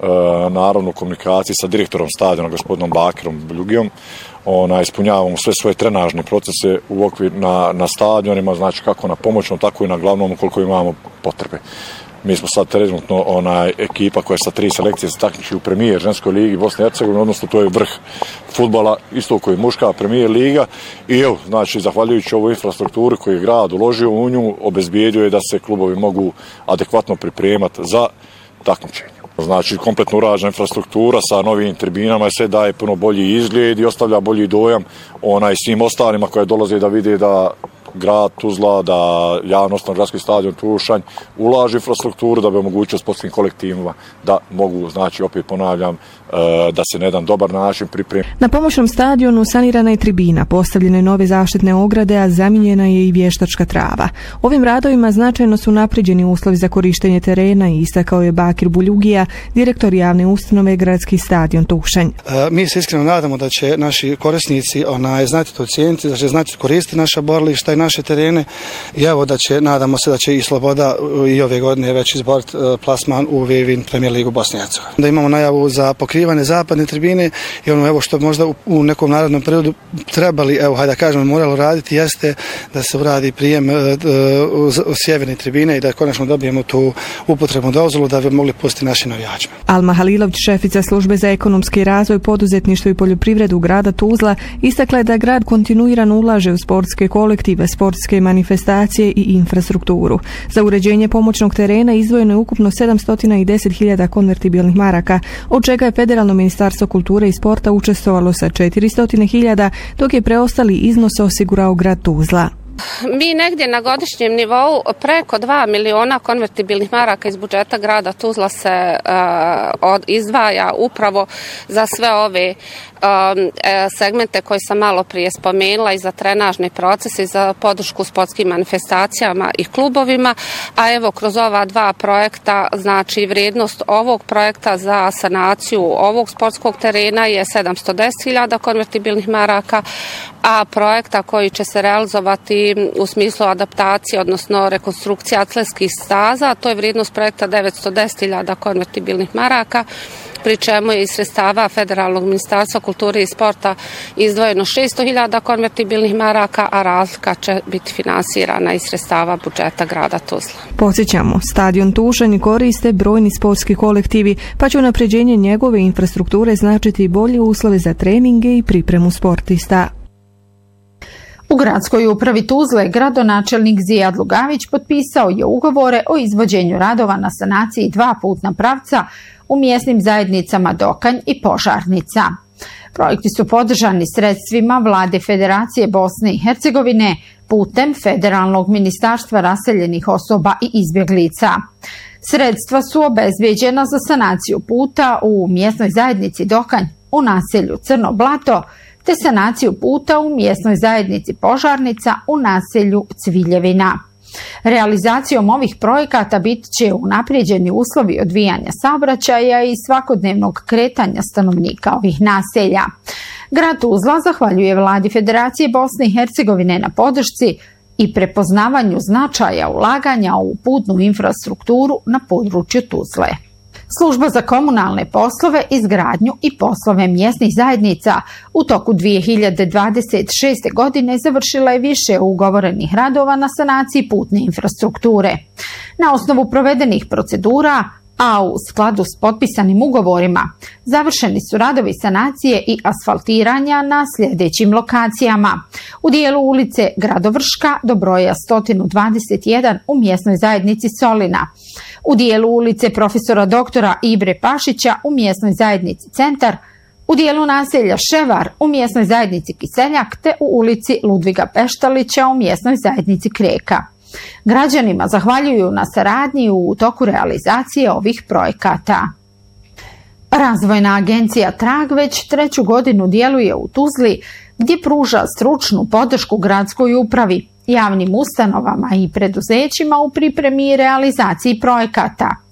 naravno u komunikaciji sa direktorom stadiona gospodinom Bakirom Bljugijom. Ispunjavamo sve svoje trenažne procese u okvir na stadionima, znači kako na pomoćnom, tako i na glavnom koliko imamo potrebe. Mi smo sad trenutno ekipa koja je sa 3 selekcije se takmiči u premijer ženskoj ligi Bosne i Hercegovine, odnosno to je vrh fudbala, isto koji je muška premijer liga. I evo, znači, zahvaljujući ovoj infrastrukturi koju je grad uložio u nju, obezbijedio je da se klubovi mogu adekvatno pripremati za takmičenje. Znači, kompletno urađena infrastruktura sa novim tribinama i sve daje puno bolji izgled i ostavlja bolji dojam svim ostalima koje dolaze da vide da grad Tuzla, da javno gradski stadion Tušanj ulaže infrastrukturu da bi omogućio sportskim kolektivima da mogu, znači opet ponavljam, da se na jedan dobar način pripremi. Na pomoćnom stadionu sanirana je tribina, postavljene nove zaštitne ograde, a zamijenjena je i vještačka trava. Ovim radovima značajno su napređeni uslovi za korištenje terena i istakao je Bakir Buljugija, direktor javne ustanove Gradski stadion Tušanj. Mi se iskreno nadamo da će naši korisnici znati to cijeniti, da će znati koristiti naša borilišta i naše terene i evo nadamo se da će i Sloboda i ove godine već izboriti plasman u Vevin Premier ligu Bosne i Hercegovine. Da imamo najavu za pokrivanje zapadne tribine i evo što možda u nekom narednom periodu trebali, moralo raditi jeste da se uradi prijem sjeverne tribine i da konačno dobijemo tu upotrebnu dozvolu da bi mogli pustiti naši navijačima. Alma Halilović, šefica službe za ekonomski razvoj, poduzetništvo i poljoprivredu grada Tuzla, istakla je da grad kontinuirano ulaže u sportske kolektive, sportske manifestacije i infrastrukturu. Za uređenje pomoćnog terena izdvojeno je ukupno 710.000 konvertibilnih maraka, od čega je Federalno ministarstvo kulture i sporta učestvovalo sa 400.000, dok je preostali iznos osigurao grad Tuzla. Mi negdje na godišnjem nivou preko 2 miliona konvertibilnih maraka iz budžeta grada Tuzla se izdvaja upravo za sve ove segmente koje sam malo prije spomenula i za trenažne procese i za podršku sportskim manifestacijama i klubovima, a evo kroz ova 2 projekta, znači vrijednost ovog projekta za sanaciju ovog sportskog terena je 710.000 konvertibilnih maraka, a projekta koji će se realizovati u smislu adaptacije, odnosno rekonstrukcije atletskih staza, to je vrijednost projekta 910.000 konvertibilnih maraka, pri čemu je iz sredstava Federalnog ministarstva kulture i sporta izdvojeno 600.000 konvertibilnih maraka, a razlika će biti finansirana iz sredstava budžeta grada Tuzla. Podsjećamo, stadion Tušanj koriste brojni sportski kolektivi, pa će unapređenje njegove infrastrukture značiti bolje uslove za treninge i pripremu sportista. U gradskoj upravi Tuzle gradonačelnik Zijad Lugavić potpisao je ugovore o izvođenju radova na sanaciji 2 putna pravca u mjesnim zajednicama Dokanj i Požarnica. Projekti su podržani sredstvima Vlade Federacije Bosne i Hercegovine putem Federalnog ministarstva raseljenih osoba i izbjeglica. Sredstva su obezbijeđena za sanaciju puta u mjesnoj zajednici Dokanj u naselju Crno Blato, te sanaciju puta u mjesnoj zajednici Požarnica u naselju Cviljevina. Realizacijom ovih projekata bit će unaprijeđeni uslovi odvijanja saobraćaja i svakodnevnog kretanja stanovnika ovih naselja. Grad Tuzla zahvaljuje Vladi Federacije Bosne i Hercegovine na podršci i prepoznavanju značaja ulaganja u putnu infrastrukturu na području Tuzle. Služba za komunalne poslove, izgradnju i poslove mjesnih zajednica u toku 2026. godine završila je više ugovorenih radova na sanaciji putne infrastrukture. Na osnovu provedenih procedura, a u skladu s potpisanim ugovorima, završeni su radovi sanacije i asfaltiranja na sljedećim lokacijama. U dijelu ulice Gradovrška do broja 121 u mjesnoj zajednici Solina. U dijelu ulice profesora doktora Ibre Pašića u mjesnoj zajednici Centar, u dijelu naselja Ševar u mjesnoj zajednici Kiseljak te u ulici Ludviga Peštalića u mjesnoj zajednici Kreka. Građanima zahvaljuju na saradnji u toku realizacije ovih projekata. Razvojna agencija Trag već 3. godinu djeluje u Tuzli, gdje pruža stručnu podršku gradskoj upravi, javnim ustanovama i preduzećima u pripremi i realizaciji projekata.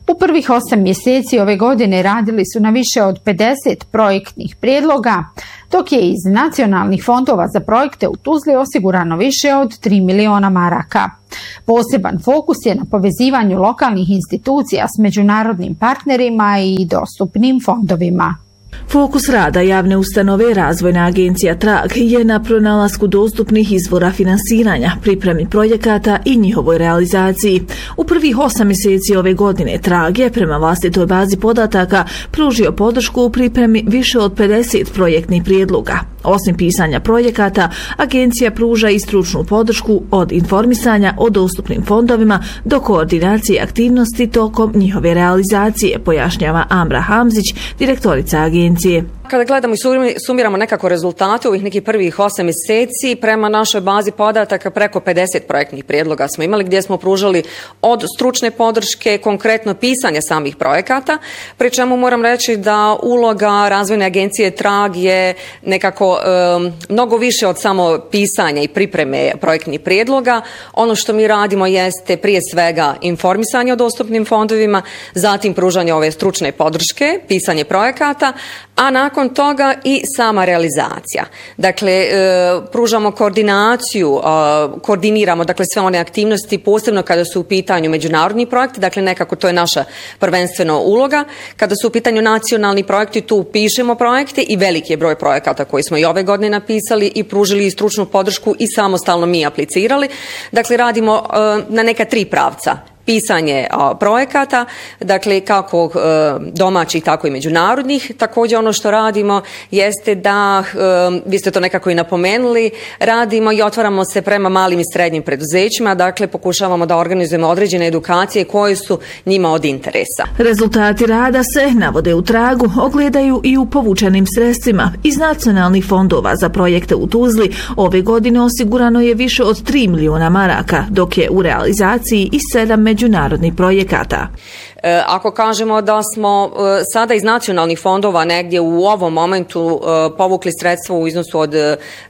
U prvih 8 mjeseci ove godine radili su na više od 50 projektnih prijedloga, dok je iz nacionalnih fondova za projekte u Tuzli osigurano više od 3 miliona maraka. Poseban fokus je na povezivanju lokalnih institucija s međunarodnim partnerima i dostupnim fondovima. Fokus rada javne ustanove Razvojna agencija Trag je na pronalasku dostupnih izvora finansiranja, pripremi projekata i njihovoj realizaciji. U prvih 8 mjeseci ove godine Trag je prema vlastitoj bazi podataka pružio podršku u pripremi više od 50 projektnih prijedloga. Osim pisanja projekata, agencija pruža i stručnu podršku od informisanja o dostupnim fondovima do koordinacije aktivnosti tokom njihove realizacije, pojašnjava Amra Hamzić, direktorica agencije. Kada gledamo i sumiramo nekako rezultate ovih nekih prvih 8 mjeseci, prema našoj bazi podataka preko 50 projektnih prijedloga smo imali gdje smo pružali od stručne podrške, konkretno pisanja samih projekata, pri čemu moram reći da uloga Razvojne agencije Trag je nekako mnogo više od samo pisanja i pripreme projektnih prijedloga. Ono što mi radimo jeste prije svega informisanje o dostupnim fondovima, zatim pružanje ove stručne podrške, pisanje projekata, a nakon toga i sama realizacija. Dakle, pružamo koordinaciju, koordiniramo dakle sve one aktivnosti, posebno kada su u pitanju međunarodni projekti, dakle nekako to je naša prvenstveno uloga. Kada su u pitanju nacionalni projekti, tu pišemo projekte i veliki je broj projekata koji smo i ove godine napisali i pružili i stručnu podršku i samostalno mi aplicirali. Dakle, radimo na neka 3 pravca. Pisanje projekata, dakle kako domaćih, tako i međunarodnih. Također ono što radimo jeste da, vi ste to nekako i napomenuli, radimo i otvaramo se prema malim i srednjim preduzećima, dakle pokušavamo da organizujemo određene edukacije koje su njima od interesa. Rezultati rada se, navode u Tragu, ogledaju i u povučenim sredstvima. Iz nacionalnih fondova za projekte u Tuzli ove godine osigurano je više od 3 miliona maraka, dok je u realizaciji i 7 međunarodnih projekata. Ako kažemo da smo sada iz nacionalnih fondova negdje u ovom momentu povukli sredstva u iznosu od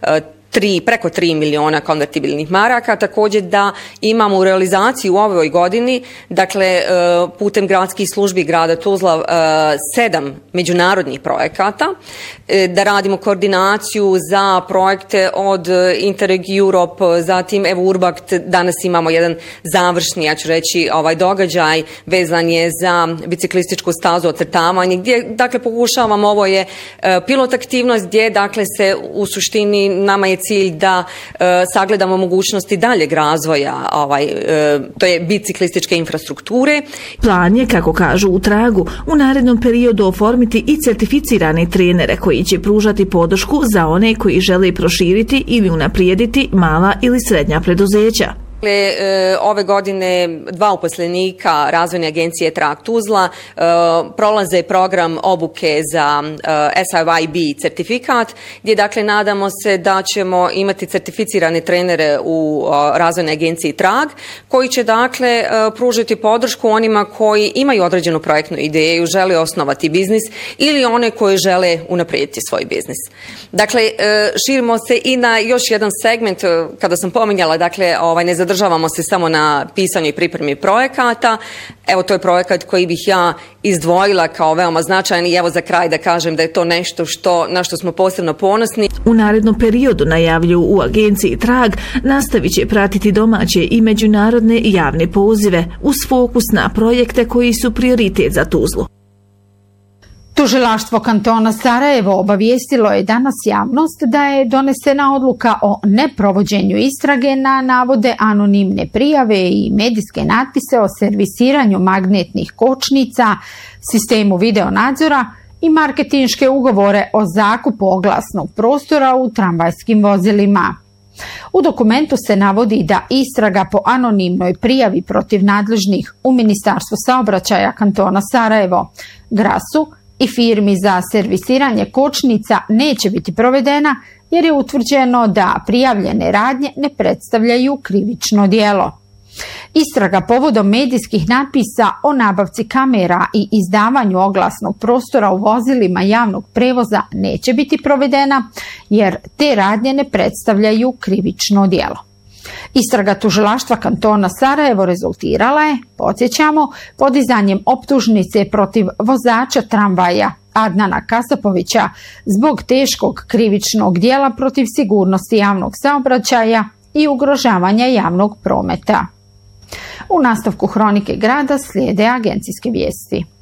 preko 3 miliona konvertibilnih maraka, također da imamo u realizaciji u ovoj godini, dakle putem gradskih službi grada Tuzla 7 međunarodnih projekata, da radimo koordinaciju za projekte od Interreg Europe, zatim evo Urbact, danas imamo jedan završni, ja ću reći, događaj vezan je za biciklističku stazu, ocrtavanje, gdje dakle pokušavamo, ovo je pilot aktivnost gdje dakle se u suštini nama je cilj da sagledamo mogućnosti daljeg razvoja to je biciklističke infrastrukture. Plan je, kako kažu u Tragu, u narednom periodu oformiti i certificirane trenere koji će pružati podršku za one koji žele proširiti ili unaprijediti mala ili srednja preduzeća. Ove godine 2 uposlenika Razvojne agencije Trag Tuzla prolaze program obuke za SIYB certifikat, gdje dakle nadamo se da ćemo imati certificirane trenere u Razvojnoj agenciji Trag, koji će dakle pružiti podršku onima koji imaju određenu projektnu ideju, žele osnovati biznis ili one koji žele unaprijediti svoj biznis. Dakle, širimo se i na još jedan segment, kada sam pominjala, dakle, ne zadržavamo se samo na pisanju i pripremi projekata. Evo, to je projekat koji bih ja izdvojila kao veoma značajan i evo za kraj da kažem da je to nešto na što smo posebno ponosni. U narednom periodu, najavljuju u agenciji Trag, nastavit će pratiti domaće i međunarodne javne pozive uz fokus na projekte koji su prioritet za Tuzlu. Tužilaštvo kantona Sarajevo obavijestilo je danas javnost da je donesena odluka o neprovođenju istrage na navode anonimne prijave i medijske natpise o servisiranju magnetnih kočnica, sistemu videonadzora i marketinške ugovore o zakupu oglasnog prostora u tramvajskim vozilima. U dokumentu se navodi da istraga po anonimnoj prijavi protiv nadležnih u Ministarstvu saobraćaja kantona Sarajevo, GRAS-u i firmi za servisiranje kočnica neće biti provedena jer je utvrđeno da prijavljene radnje ne predstavljaju krivično djelo. Istraga povodom medijskih natpisa o nabavci kamera i izdavanju oglasnog prostora u vozilima javnog prevoza neće biti provedena jer te radnje ne predstavljaju krivično djelo. Istraga tužilaštva kantona Sarajevo rezultirala je, podsjećamo, podizanjem optužnice protiv vozača tramvaja Adnana Kasapovića zbog teškog krivičnog djela protiv sigurnosti javnog saobraćaja i ugrožavanja javnog prometa. U nastavku Hronike grada slijede agencijske vijesti.